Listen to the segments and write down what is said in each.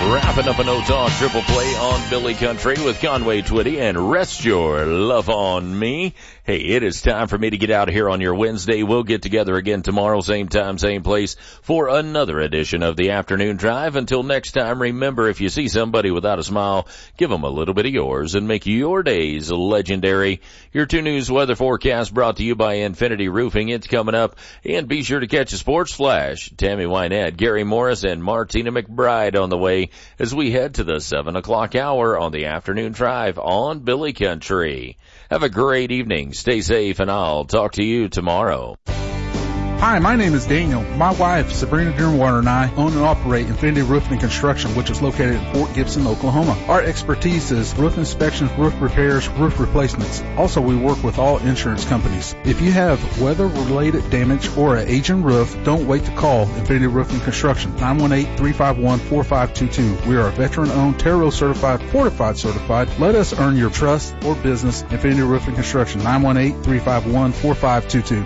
Wrapping up a No Talk Triple Play on Billy Country with Conway Twitty and Rest Your Love on Me. Hey, it is time for me to get out of here on your Wednesday. We'll get together again tomorrow, same time, same place, for another edition of the Afternoon Drive. Until next time, remember, if you see somebody without a smile, give them a little bit of yours and make your days legendary. Your 2 News weather forecast brought to you by Infinity Roofing. It's coming up. And be sure to catch a Sports Flash. Tammy Wynette, Gary Morris, and Martina McBride on the way as we head to the 7 o'clock hour on the Afternoon Drive on Billy Country. Have a great evening. Stay safe, and I'll talk to you tomorrow. Hi, my name is Daniel. My wife, Sabrina Dearwater, and I own and operate Infinity Roofing and Construction, which is located in Fort Gibson, Oklahoma. Our expertise is roof inspections, roof repairs, roof replacements. Also, we work with all insurance companies. If you have weather-related damage or an aging roof, don't wait to call Infinity Roofing and Construction, 918-351-4522. We are a veteran-owned, Terro certified, fortified certified. Let us earn your trust or business. Infinity Roofing and Construction, 918-351-4522.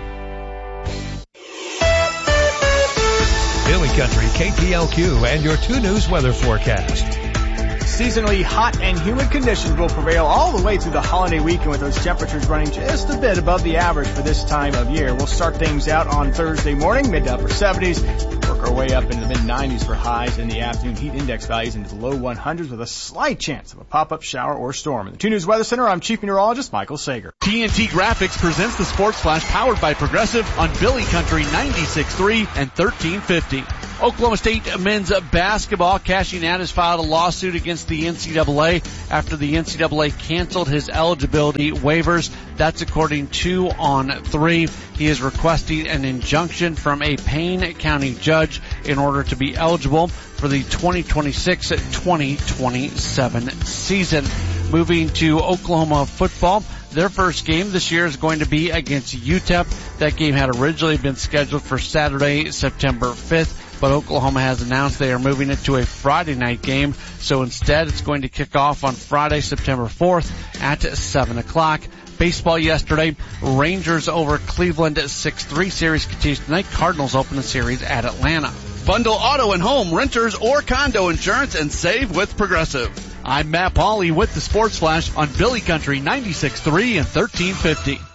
Billy Country, KTLQ, and your 2 News weather forecast. Seasonally hot and humid conditions will prevail all the way through the holiday weekend, with those temperatures running just a bit above the average for this time of year. We'll start things out on Thursday morning, mid to upper 70s, work our way up into the mid 90s for highs. In the afternoon, heat index values into the low 100s with a slight chance of a pop-up shower or storm. In the 2 News Weather Center, I'm Chief Meteorologist Michael Sager. TNT Graphics presents the Sports Flash, powered by Progressive on Billy Country 96.3 and 1350. Oklahoma State men's basketball, Cashion has filed a lawsuit against the NCAA after the NCAA canceled his eligibility waivers. That's according to On3. He is requesting an injunction from a Payne County judge in order to be eligible for the 2026-2027 season. Moving to Oklahoma football, their first game this year is going to be against UTEP. That game had originally been scheduled for Saturday, September 5th. But Oklahoma has announced they are moving it to a Friday night game. So instead, it's going to kick off on Friday, September 4th at 7 o'clock. Baseball yesterday, Rangers over Cleveland at 6-3. Series continues tonight. Cardinals open the series at Atlanta. Bundle auto and home, renters, or condo insurance and save with Progressive. I'm Matt Pauley with the Sports Flash on Billy Country 96.3 and 1350.